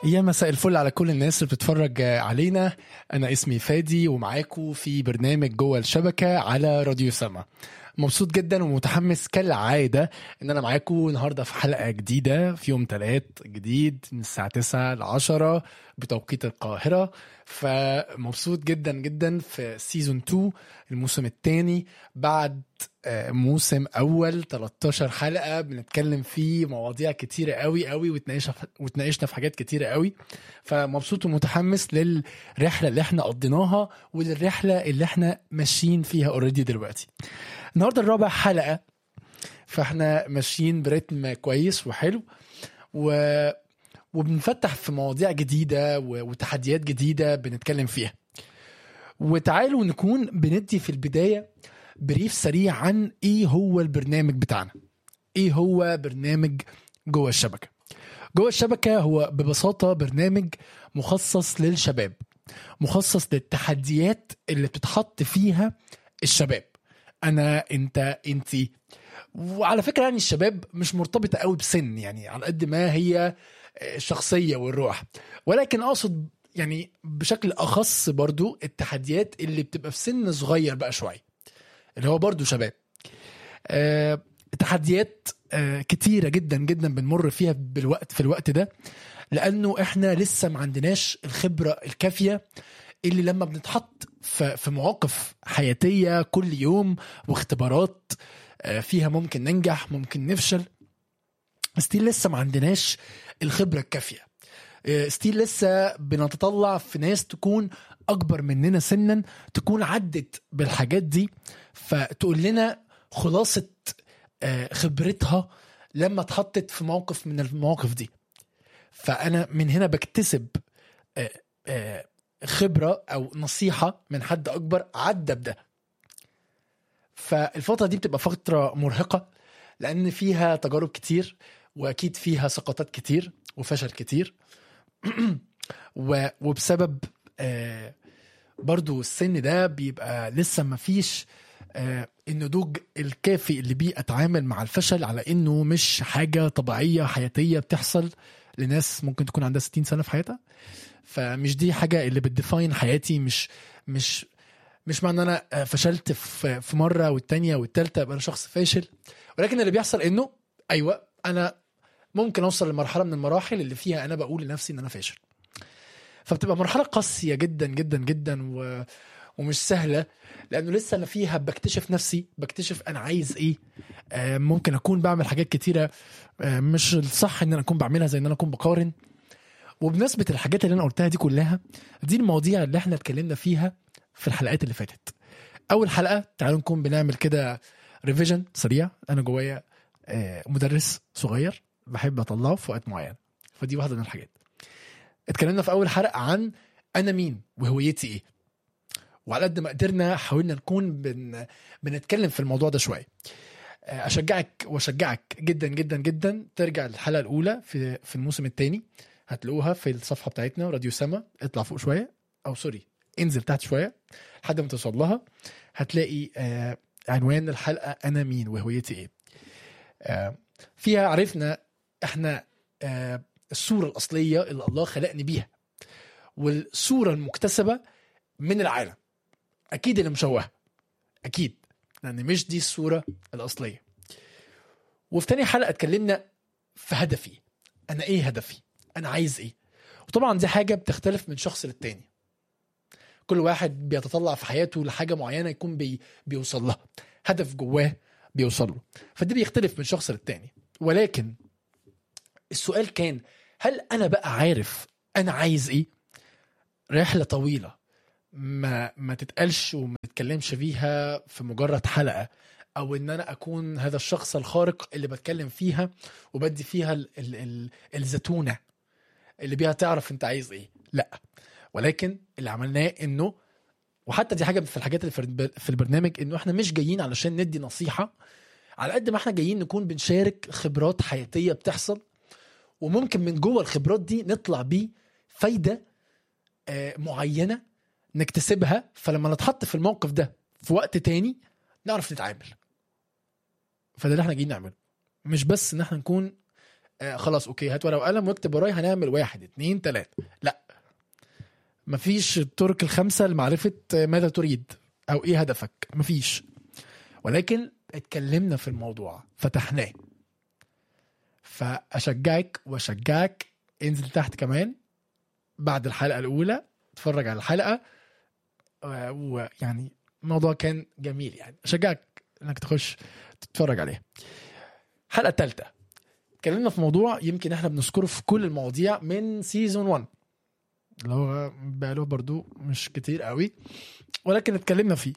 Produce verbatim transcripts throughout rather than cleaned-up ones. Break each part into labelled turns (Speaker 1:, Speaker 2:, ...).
Speaker 1: يا مساء الفل على كل الناس اللي بتتفرج علينا. أنا اسمي فادي ومعاكم في برنامج جوه الشبكة على راديو سما. مبسوط جدا ومتحمس كالعادة إن أنا معاكم النهاردة في حلقة جديدة في يوم تلات جديد من الساعة تسعة لعشرة بتوقيت القاهرة. فمبسوط جدا جدا في سيزون اتنين الموسم الثاني بعد موسم أول تلتاشر حلقة بنتكلم فيه مواضيع كتيرة قوي قوي وتناقشنا في حاجات كتيرة قوي. فمبسوط ومتحمس للرحلة اللي احنا قضيناها وللرحلة اللي احنا ماشيين فيها اوريدي دلوقتي. النهاردة الرابع حلقة، فاحنا ماشيين برتم كويس وحلو و... وبنفتح في مواضيع جديدة وتحديات جديدة بنتكلم فيها. وتعالوا نكون بندي في البداية بريف سريع عن ايه هو البرنامج بتاعنا. ايه هو برنامج جوه الشبكة؟ جوه الشبكة هو ببساطة برنامج مخصص للشباب، مخصص للتحديات اللي بتتحط فيها الشباب. انا انت انتي. وعلى فكرة يعني الشباب مش مرتبطة قوي بسن، يعني على قد ما هي الشخصية والروح، ولكن اقصد يعني بشكل اخص برضو التحديات اللي بتبقى في سن صغير بقى شوية، اللي هو برضو شباب. أه تحديات أه كتيرة جدا جدا بنمر فيها بالوقت في الوقت ده، لأنه إحنا لسه ما عندناش الخبرة الكافية اللي لما بنتحط في مواقف حياتية كل يوم واختبارات أه فيها ممكن ننجح ممكن نفشل، ستيل لسه ما عندناش الخبرة الكافية. أه ستيل لسه بنتطلع في ناس تكون أكبر مننا سنا، تكون عدت بالحاجات دي، فتقول لنا خلاصة خبرتها لما اتحطت في موقف من المواقف دي. فأنا من هنا بكتسب خبرة أو نصيحة من حد أكبر عدى بده. فالفترة دي بتبقى فترة مرهقة لأن فيها تجارب كتير، وأكيد فيها سقطات كتير وفشل كتير وبسبب برضو السن ده بيبقى لسه ما فيش آه النضوج الكافي اللي بيه اتعامل مع الفشل على انه مش حاجة طبيعية حياتية بتحصل لناس ممكن تكون عندها ستين سنة في حياتها. فمش دي حاجة اللي بتديفاين حياتي، مش مش مش معنى انا فشلت في في مرة والتانية والتالتة ابقى انا شخص فاشل، ولكن اللي بيحصل انه ايوه انا ممكن اوصل لمرحلة من المراحل اللي فيها انا بقول لنفسي ان انا فاشل. فبتبقى مرحلة قاسية جدا جدا جدا و... ومش سهلة، لأنه لسه أنا فيها بكتشف نفسي، بكتشف أنا عايز إيه. آه ممكن أكون بعمل حاجات كتيرة آه مش الصح إن أنا أكون بعملها، زي إن أنا أكون بقارن. وبنسبة الحاجات اللي أنا قلتها دي كلها، دي المواضيع اللي إحنا اتكلمنا فيها في الحلقات اللي فاتت. أول حلقة تعالوا نكون بنعمل كده ريفيجن سريع. أنا جوايا آه مدرس صغير بحب أطلعه في وقت معين، فدي واحدة من الحاجات. اتكلمنا في أول حلقة عن أنا مين وهويتي إيه، وعلى قد ما قدرنا حاولنا نكون بن... بنتكلم في الموضوع ده شوية. أشجعك وأشجعك جدا جدا جدا ترجع للحلقة الأولى في في الموسم الثاني، هتلاقوها في الصفحة بتاعتنا راديو سما. اطلع فوق شوية أو سوري انزل تحت شوية لحد ما توصل لها، هتلاقي آه عنوان الحلقة أنا مين وهويتي إيه. آه فيها عرفنا إحنا آه الصورة الأصلية اللي الله خلقني بيها، والصورة المكتسبة من العالم، أكيد اللي مشوهة أكيد، لأن مش دي الصورة الأصلية. وفي تاني حلقة اتكلمنا في هدفي، أنا إيه هدفي، أنا عايز إيه. وطبعا دي حاجة بتختلف من شخص للتاني، كل واحد بيتطلع في حياته لحاجة معينة يكون بي بيوصل لها، هدف جواه بيوصل له، فدي بيختلف من شخص للتاني. ولكن السؤال كان هل أنا بقى عارف أنا عايز إيه؟ رحلة طويلة ما ما تتقالش وما تتكلمش فيها في مجرد حلقة، او ان انا اكون هذا الشخص الخارق اللي بتكلم فيها وبدي فيها ال ال ال الزتونة اللي بيها تعرف انت عايز ايه. لا، ولكن اللي عملناه انه، وحتى دي حاجة في الحاجات اللي في البرنامج، انه احنا مش جايين علشان ندي نصيحة على قد ما احنا جايين نكون بنشارك خبرات حياتية بتحصل، وممكن من جوه الخبرات دي نطلع بيه فايدة آه معينة نكتسبها، فلما نتحط في الموقف ده في وقت تاني نعرف نتعامل. فده اللي احنا جايين نعمله، مش بس ان احنا نكون آه خلاص اوكي هات ورقه وقلم واكتب وراي هنعمل واحد اتنين تلاته. لا، مفيش الطرق الخمسه لمعرفه ماذا تريد او ايه هدفك، مفيش. ولكن اتكلمنا في الموضوع فتحناه. فاشجعك واشجعك انزل تحت كمان بعد الحلقه الاولى اتفرج على الحلقه، ويعني الموضوع كان جميل. يعني اشجعك انك تخش تتفرج عليه. الحلقه الثالثه اتكلمنا في موضوع يمكن احنا بنذكره في كل المواضيع من سيزون واحد، اللي هو بقاله برضو مش كتير قوي ولكن اتكلمنا فيه،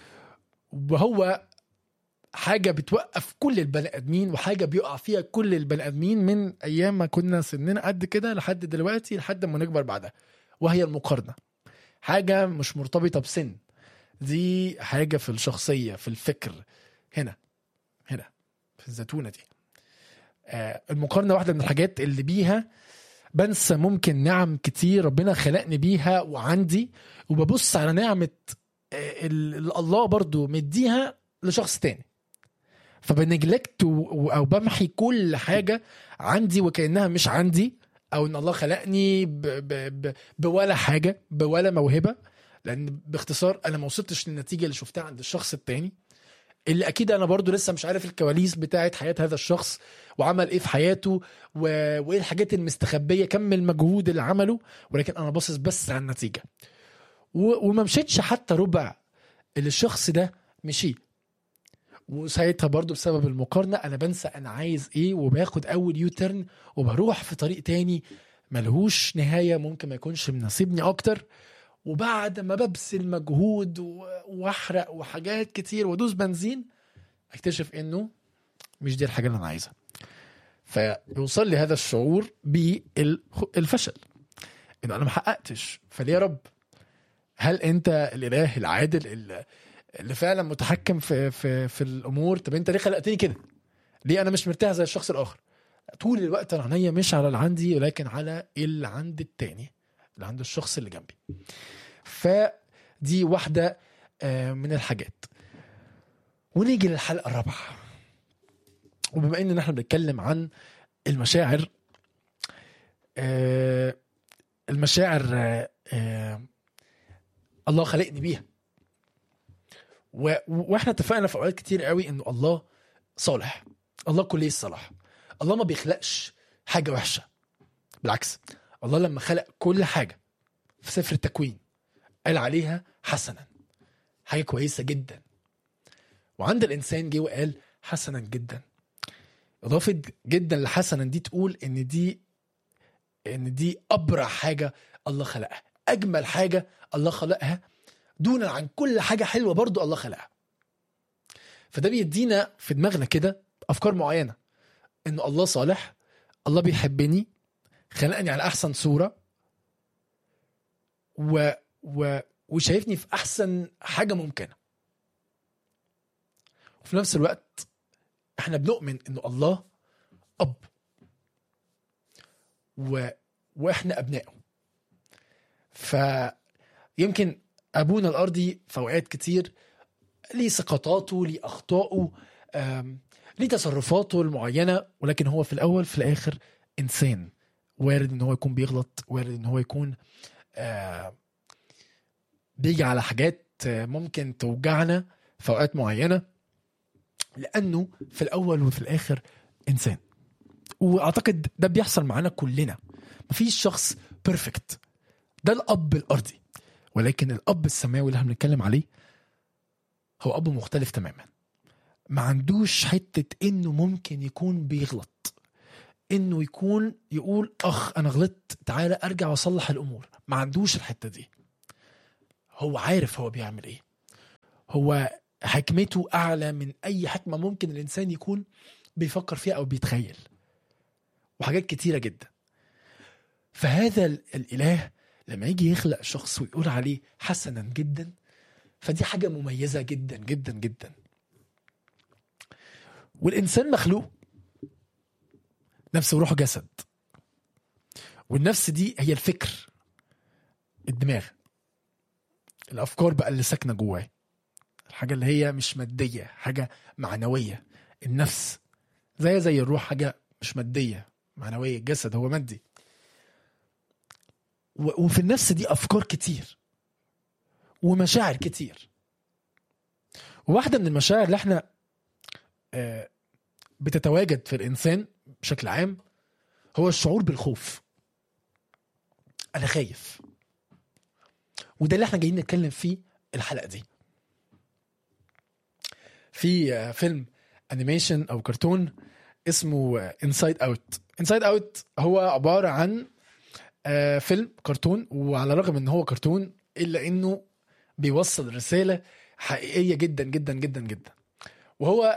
Speaker 1: وهو حاجه بتوقف كل البني ادمين وحاجه بيقع فيها كل البني ادمين من ايام ما كنا سننا قد كده لحد دلوقتي لحد ما نكبر بعدها، وهي المقارنه. حاجه مش مرتبطه بسن، دي حاجه في الشخصيه في الفكر. هنا هنا في الزتونه دي آه المقارنه واحده من الحاجات اللي بيها بنسى ممكن نعم كتير ربنا خلقني بيها وعندي، وببص على نعمه آه الله برضو مديها لشخص تاني، فبنجلكت او بمحي كل حاجه عندي وكانها مش عندي، او ان الله خلقني ب ب ب بولا حاجه بولا موهبه. لان باختصار انا ما وصلتش للنتيجه اللي شفتها عند الشخص التاني، اللي اكيد انا برضو لسه مش عارف الكواليس بتاعه حياه هذا الشخص وعمل ايه في حياته و... وايه الحاجات المستخبيه، كم المجهود اللي عمله، ولكن انا باصص بس على النتيجه و... وما مشيتش حتى ربع اللي الشخص ده مشي. وساعتها برضو بسبب المقارنة أنا بنسى أنا عايز إيه، وباخد أول يوترن وبروح في طريق تاني ملهوش نهاية، ممكن ما يكونش مناسبني أكتر. وبعد ما ببذل مجهود وأحرق وحاجات كتير ودوس بنزين اكتشف إنه مش دي الحاجة اللي أنا عايزها، فيوصل لي هذا الشعور بالفشل، إنه أنا محققتش. فليه يا رب؟ هل أنت الإله العادل اللي اللي فعلا متحكم في في في الامور؟ طب انت ليه خلقتني كده؟ ليه انا مش مرتاح زي الشخص الاخر؟ طول الوقت انا عينيا مش على اللي عندي ولكن على اللي عند التاني، اللي عند الشخص اللي جنبي. فدي واحده من الحاجات. ونيجي للحلقه الرابعه، وبما ان احنا بنتكلم عن المشاعر، المشاعر الله خلقني بيها، و... واحنا اتفقنا في اوقات كتير قوي انه الله صالح، الله كليه الصلاح، الله ما بيخلقش حاجه وحشه. بالعكس، الله لما خلق كل حاجه في سفر التكوين قال عليها حسنا، حاجه كويسه جدا. وعند الانسان جه وقال حسنا جدا. اضافه جدا لحسنا دي تقول ان دي ان دي ابرع حاجه الله خلقها، اجمل حاجه الله خلقها، دونا عن كل حاجة حلوة برضو الله خلقها. فده بيدينا في دماغنا كده أفكار معينة، إنه الله صالح، الله بيحبني، خلقني على أحسن صورة، و... و... وشايفني في أحسن حاجة ممكنة. وفي نفس الوقت إحنا بنؤمن إنه الله أب، و... وإحنا أبنائه. فيمكن أبونا الأرضي في أوقات كتير ليه سقطاته، ليه أخطاؤه، ليه تصرفاته المعينة، ولكن هو في الأول في الآخر إنسان، وارد إن هو يكون بيغلط، وارد إن هو يكون بيجي على حاجات ممكن توجعنا في أوقات معينة، لأنه في الأول وفي الآخر إنسان. وأعتقد ده بيحصل معنا كلنا، مفيش شخص بيرفكت. ده الأب الأرضي، ولكن الأب السماوي اللي احنا بنتكلم عليه هو أب مختلف تماما. ما عندوش حتة إنه ممكن يكون بيغلط، إنه يكون يقول أخ أنا غلطت تعالى أرجع وأصلح الأمور. ما عندوش الحتة دي. هو عارف هو بيعمل إيه، هو حكمته أعلى من أي حكمة ممكن الإنسان يكون بيفكر فيها أو بيتخيل، وحاجات كتيرة جدا. فهذا الإله لما يجي يخلق شخص ويقول عليه حسنا جدا، فدي حاجة مميزة جدا جدا جدا. والإنسان مخلوق نفس وروح جسد، والنفس دي هي الفكر، الدماغ، الأفكار بقى اللي ساكنة جواه، الحاجة اللي هي مش مادية، حاجة معنوية. النفس زي زي الروح، حاجة مش مادية، معنوية، الجسد هو مادي. وفي النفس دي أفكار كتير ومشاعر كتير. وواحدة من المشاعر اللي احنا بتتواجد في الإنسان بشكل عام هو الشعور بالخوف. أنا خايف، وده اللي احنا جايين نتكلم فيه الحلقة دي. في فيلم انيميشن او كرتون اسمه انسايد اوت. انسايد اوت هو عبارة عن فيلم كرتون، وعلى الرغم ان هو كرتون الا انه بيوصل رسالة حقيقية جدا جدا جدا جدا. وهو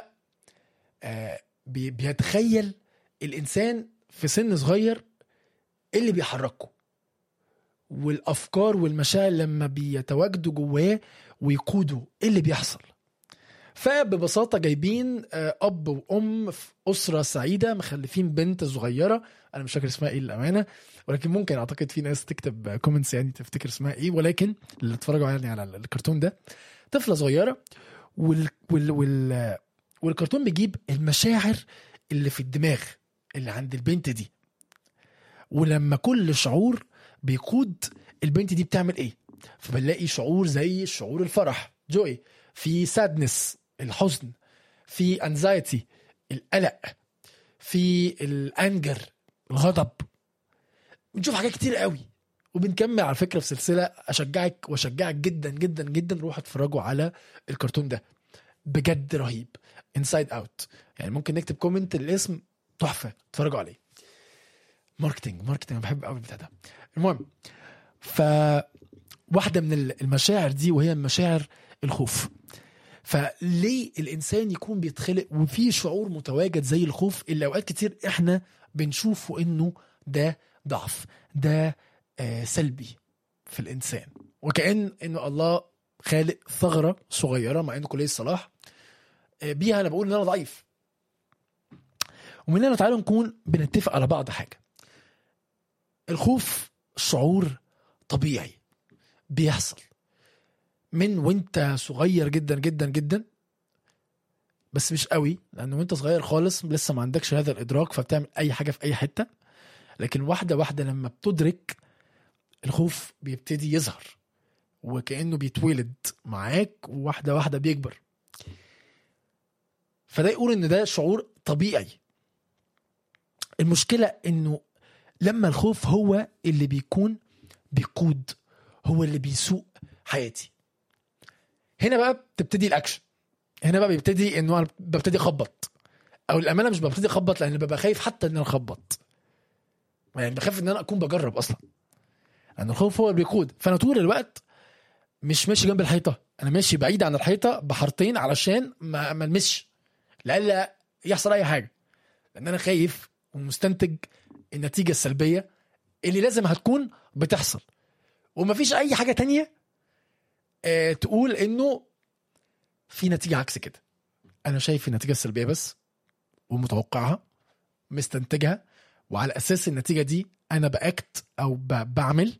Speaker 1: بيتخيل الانسان في سن صغير اللي بيحركه، والافكار والمشاعر لما بيتواجدوا جواه ويقودوا اللي بيحصل. فببساطة جايبين أب وأم في أسرة سعيدة مخلفين بنت صغيرة، أنا مش فاكر اسمها إيه الأمانة، ولكن ممكن أعتقد في ناس تكتب كومنتس يعني تفتكر اسمها إيه، ولكن اللي اتفرجوا يعني على الكرتون ده طفلة صغيرة. وال وال وال والكرتون بيجيب المشاعر اللي في الدماغ اللي عند البنت دي، ولما كل شعور بيقود البنت دي بتعمل إيه. فبنلاقي شعور زي شعور الفرح جوي، في سادنس الحزن، في انزايتي القلق، في الانجر الغضب. بنشوف حاجات كتير قوي، وبنكمل على فكرة في سلسلة أشجعك وأشجعك جدا جدا جدا روح اتفرجوا على الكرتون ده، بجد رهيب. انسايد اوت يعني ممكن نكتب كومنت الاسم، تحفة، اتفرجوا عليه. ماركتينج ماركتينج بحب قوي البتاع ده. المهم، فواحدة من المشاعر دي وهي مشاعر الخوف. فليه الإنسان يكون بيتخلق وفيه شعور متواجد زي الخوف اللي أوقات كتير إحنا بنشوفه إنه ده ضعف، ده آه سلبي في الإنسان، وكأن إنه الله خالق ثغرة صغيرة مع إنه كلية الصلاح آه بيها أنا بقول إن أنا ضعيف. ومن هنا تعالوا نكون بنتفق على بعض حاجة. الخوف شعور طبيعي بيحصل من وانت صغير جدا جدا جدا، بس مش قوي، لانه وانت صغير خالص لسه ما عندكش هذا الادراك فبتعمل اي حاجة في اي حتة. لكن واحدة واحدة لما بتدرك الخوف بيبتدي يظهر، وكأنه بيتولد معاك، وواحدة واحدة بيكبر. فده يقول ان ده شعور طبيعي. المشكلة انه لما الخوف هو اللي بيكون بيقود، هو اللي بيسوق حياتي، هنا بقى بتبتدي الاكشن. هنا بقى بيبتدي انه انا ببتدي اخبط، او الامانه مش ببتدي اخبط لان ببقى خايف حتى ان انا اخبط، يعني بخاف ان انا اكون بجرب اصلا، لان الخوف هو اللي بيقود. فانا طول الوقت مش ماشي جنب الحيطه، انا ماشي بعيد عن الحيطه بحارتين علشان ما ما المسش لا يحصل اي حاجه، لان انا خايف ومستنتج النتيجه السلبيه اللي لازم هتكون بتحصل. ومفيش اي حاجه تانية اه تقول انه في نتيجه عكس كده. انا شايف النتيجه السلبيه بس، ومتوقعها، مستنتجها، وعلى اساس النتيجه دي انا باكت او بعمل.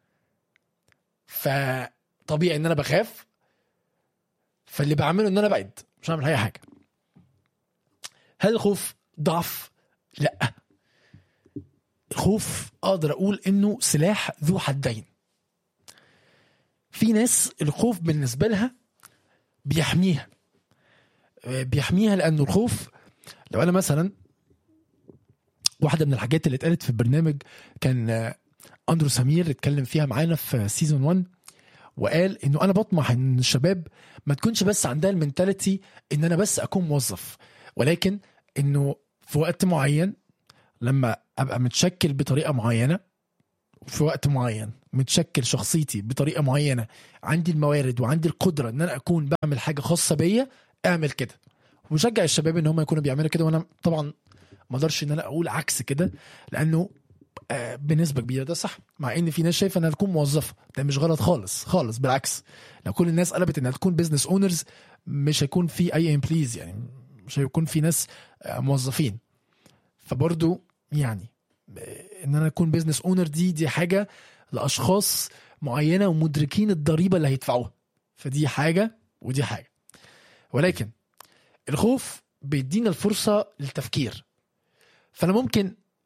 Speaker 1: فطبيعي ان انا بخاف، فاللي بعمله ان انا بعد، مش هعمل اي حاجه. هل الخوف ضعف؟ لا، الخوف اقدر اقول انه سلاح ذو حدين. في ناس الخوف بالنسبه لها بيحميها بيحميها لانه الخوف، لو انا مثلا، واحده من الحاجات اللي اتقالت في البرنامج كان اندرو سمير اتكلم فيها معانا في سيزون واحد، وقال انه انا بطمح ان الشباب ما تكونش بس عندها المنتاليتي ان انا بس اكون موظف، ولكن انه في وقت معين لما ابقى متشكل بطريقه معينه، في وقت معين متشكل شخصيتي بطريقه معينه، عندي الموارد وعندي القدره ان انا اكون بعمل حاجه خاصه بيا، اعمل كده. وشجع الشباب ان هم يكونوا بيعملوا كده. وانا طبعا ما اقدرش ان انا اقول عكس كده، لانه آه بنسبه كبيره ده صح، مع ان في ناس شايفه انها تكون موظفه. ده مش غلط خالص خالص، بالعكس. لو كل الناس قلبت انها تكون بيزنس اونرز مش هيكون في اي امبليز، يعني مش هيكون في ناس آه موظفين. فبرضو يعني ان انا اكون بيزنس اونر دي دي حاجه لاشخاص معينه ومدركين الضريبه اللي هيدفعوها، فدي حاجه ودي حاجه. ولكن الخوف بيدينا الفرصه للتفكير. فانا ممكن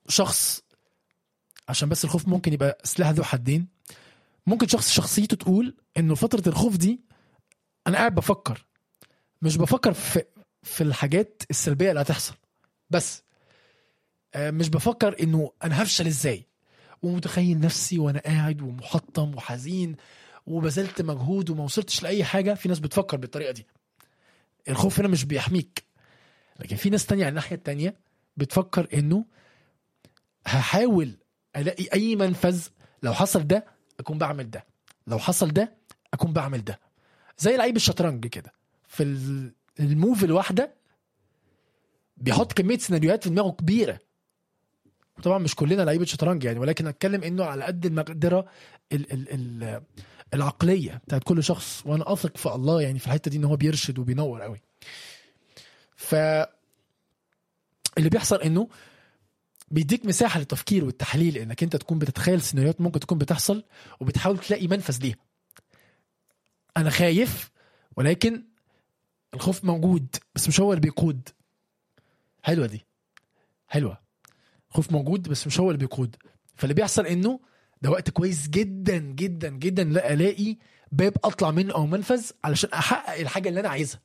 Speaker 1: شخص، عشان بس الخوف ممكن يبقى سلاح ذو حدين، ممكن شخص شخصيته تقول انه فترة الخوف دي انا قاعد بفكر، مش بفكر في في الحاجات السلبية اللي هتحصل بس، مش بفكر انه انا هفشل ازاي، ومتخيل نفسي وانا قاعد ومحطم وحزين وبذلت مجهود وما وصلتش لأي حاجة. في ناس بتفكر بالطريقة دي. الخوف هنا مش بيحميك، لكن في ناس تانية على الناحية التانية بتفكر انه هحاول الاقي اي منفذ، لو حصل ده اكون بعمل ده، لو حصل ده اكون بعمل ده. زي لعيب الشطرنج كده، في الموف الواحدة بيحط كمية سيناريوهات في دماغه كبيرة. طبعا مش كلنا لعيبة شطرنج يعني، ولكن اتكلم انه على قد المقدرة ال ال ال العقلية بتاعت كل شخص، وانا اثق في الله يعني في الحتة دي ان هو بيرشد وبينور قوي. ف اللي بيحصل انه بيديك مساحة للتفكير والتحليل، انك انت تكون بتتخيل سيناريوهات ممكن تكون بتحصل وبتحاول تلاقي منفذ ليها. انا خايف، ولكن الخوف موجود بس مش هو اللي بيقود. حلوة دي، حلوة. خوف موجود بس مش هو اللي بيقود. فاللي بيحصل انه ده وقت كويس جدا جدا جدا لا الاقي باب اطلع منه او منفذ علشان احقق الحاجة اللي انا عايزها.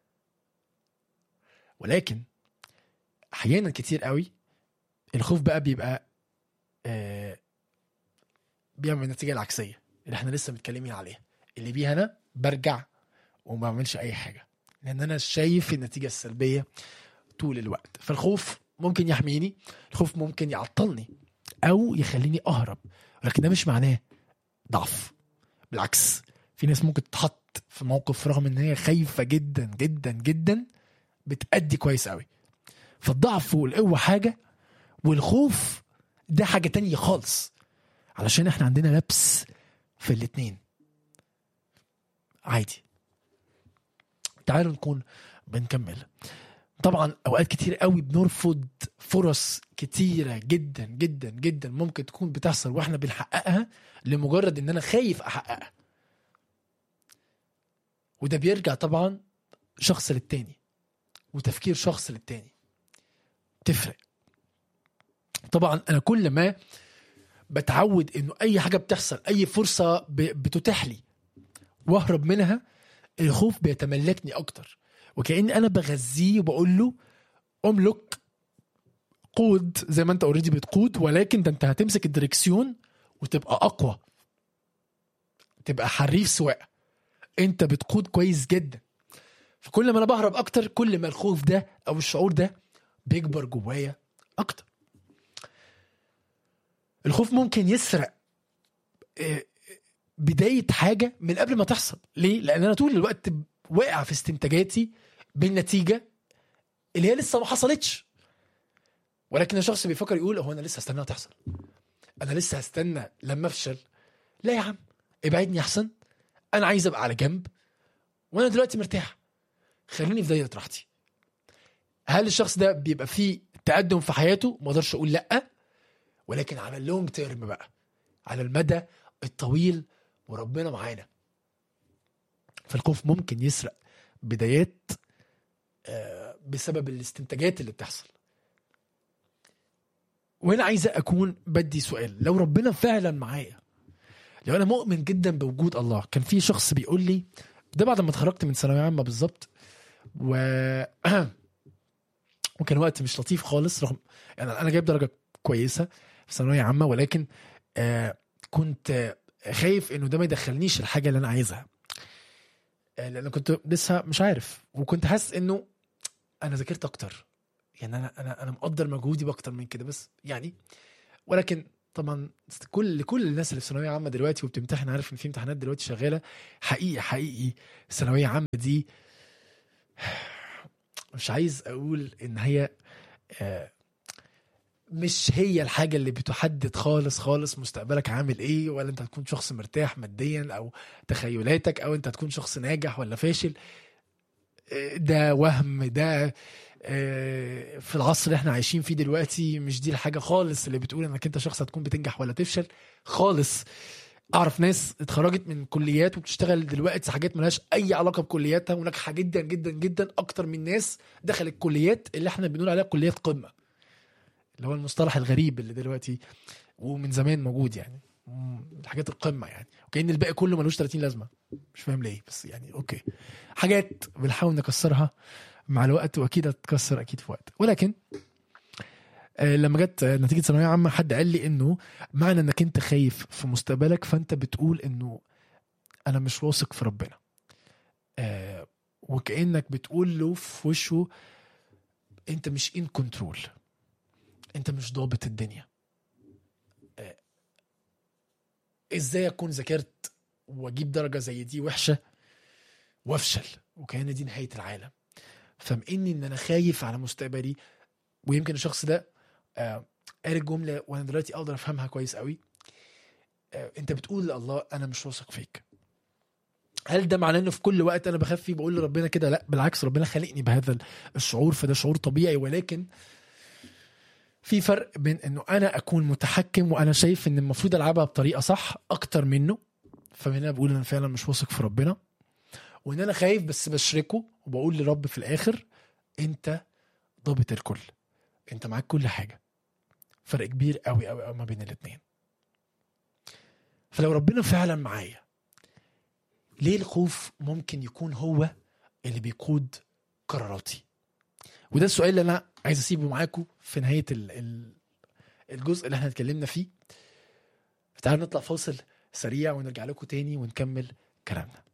Speaker 1: ولكن احيانا كتير قوي الخوف بقى بيبقى آه بيعمل النتيجة العكسية اللي احنا لسه متكلمين عليها، اللي بيها انا برجع وما بعملش اي حاجة لان انا شايف النتيجة السلبية طول الوقت. فالخوف ممكن يحميني، الخوف ممكن يعطلني او يخليني اهرب، ولكن ده مش معناه ضعف. بالعكس، في ناس ممكن تتحط في موقف رغم ان هي خايفة جدا جدا جدا بتأدي كويس قوي. فالضعف والقوة حاجة، والخوف ده حاجة تانية خالص، علشان احنا عندنا لبس في الاتنين عادي. تعالوا نكون بنكمل. طبعا اوقات كتير قوي بنرفض فرص كتيرة جدا جدا جدا ممكن تكون بتحصل واحنا بنحققها لمجرد ان انا خايف احققها. وده بيرجع طبعا شخص للتاني وتفكير شخص للتاني، تفرق. طبعا انا كل ما بتعود انه اي حاجة بتحصل، اي فرصة بتتاح لي واهرب منها، الخوف بيتملكني اكتر، وكأني انا بغذيه وبقول له املك، قود زي ما انت اوريدي بتقود، ولكن ده انت هتمسك الدركسيون وتبقى اقوى، تبقى حريف سواقة، انت بتقود كويس جدا. فكل ما انا بهرب اكتر، كل ما الخوف ده او الشعور ده بيكبر جوايا اكتر. الخوف ممكن يسرق بداية حاجة من قبل ما تحصل. ليه؟ لان انا طول الوقت واقع في استنتاجاتي بالنتيجة اللي هي لسه ما حصلتش، ولكن الشخص بيفكر يقول هو انا لسه هستناها تحصل، انا لسه هستنى لما افشل. لا يا عم، ابعدني احسن، انا عايز ابقى على جنب وانا دلوقتي مرتاح، خليني في دايرة راحتي. هل الشخص ده بيبقى فيه تقدم في حياته؟ ما اقدرش اقول لا، ولكن على اللونج تيرم بقى، على المدى الطويل وربنا معانا. فالخوف ممكن يسرق بدايات بسبب الاستنتاجات اللي بتحصل. وهنا عايزة أكون بدي سؤال، لو ربنا فعلا معايا، لو أنا مؤمن جدا بوجود الله. كان في شخص بيقول لي ده بعد ما اتخرجت من ثانوية عامة بالظبط، و... وكان وقت مش لطيف خالص، رغم يعني أنا جايب درجة كويسة في ثانوية عامة، ولكن آه كنت خايف إنه ده ما يدخلنيش الحاجة اللي أنا عايزها، آه لأن كنت لسه مش عارف، وكنت حاسس إنه أنا ذاكرت أكتر، يعني أنا أنا أنا مقدر مجهودي بأكتر من كده بس يعني. ولكن طبعا كل كل الناس اللي في ثانويه عامه دلوقتي وبتمتحن عارف ان في امتحانات دلوقتي شغاله. حقيقي حقيقي الثانويه عامه دي مش عايز اقول ان هي مش هي الحاجه اللي بتحدد خالص خالص مستقبلك عامل ايه، ولا انت هتكون شخص مرتاح ماديا او تخيلاتك، او انت هتكون شخص ناجح ولا فاشل. ده وهم، ده في العصر اللي احنا عايشين فيه دلوقتي مش دي الحاجة خالص اللي بتقول انك انت شخص هتكون بتنجح ولا تفشل خالص. اعرف ناس اتخرجت من كليات وبتشتغل دلوقتي حاجات ملهاش اي علاقة بكلياتها وناجحة جدا جدا جدا اكتر من ناس دخلت كليات اللي احنا بنقول عليها كليات قمة، اللي هو المصطلح الغريب اللي دلوقتي ومن زمان موجود يعني، الحاجات القمه يعني، وكأن الباقي كله ملوش ثلاثين لازمه، مش فاهم ليه بس يعني اوكي، حاجات بنحاول نكسرها مع الوقت واكيد هتتكسر اكيد في وقت. ولكن آه لما جت نتيجه ثانويه عامه حد قال لي انه معنى انك انت خايف في مستقبلك فانت بتقول انه انا مش واثق في ربنا، آه وكأنك بتقول له في وشه انت مش ان كنترول، انت مش ضابط الدنيا. آه ازاي اكون ذاكرت واجيب درجه زي دي وحشه وافشل وكأن دي نهايه العالم؟ فمئني ان انا خايف على مستقبلي. ويمكن الشخص ده آه قال الجمله وانا دلوقتي اقدر افهمها كويس قوي. آه انت بتقول لله انا مش واثق فيك. هل ده معناه انه في كل وقت انا بخاف فيه بقول لربنا كده؟ لا بالعكس، ربنا خلقني بهذا الشعور، فده شعور طبيعي. ولكن في فرق بين انه انا اكون متحكم وانا شايف ان المفروض العبها بطريقه صح اكتر منه، فمن هنا بقول انا فعلا مش واثق في ربنا، وان انا خايف بس بشركه وبقول لرب في الاخر انت ضابط الكل، انت معاك كل حاجه. فرق كبير قوي قوي قوي ما بين الاثنين. فلو ربنا فعلا معايا ليه الخوف ممكن يكون هو اللي بيقود قراراتي؟ وده السؤال اللي انا عايز اسيبه معاكم في نهايه الجزء اللي احنا اتكلمنا فيه. تعالوا نطلع فاصل سريع ونرجع لكم تاني ونكمل كلامنا.